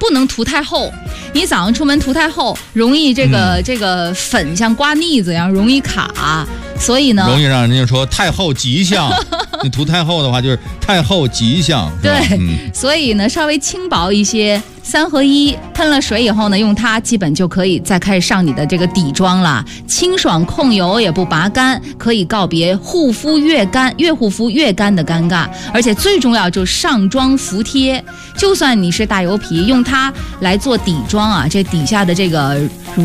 不能涂太厚。你早上出门涂太厚，容易这个粉像刮腻子一样容易卡，所以呢， 容易让人家说太后吉祥。你涂太厚的话，就是太后吉祥。 对，所以呢，稍微轻薄一些，3合1，喷了水以后呢，用它基本就可以再开始上你的这个底妆了，清爽控油也不拔干，可以告别护肤越护肤越干的尴尬，而且最重要就是上妆服帖，就算你是大油皮，用它来做底妆啊，这底下的这个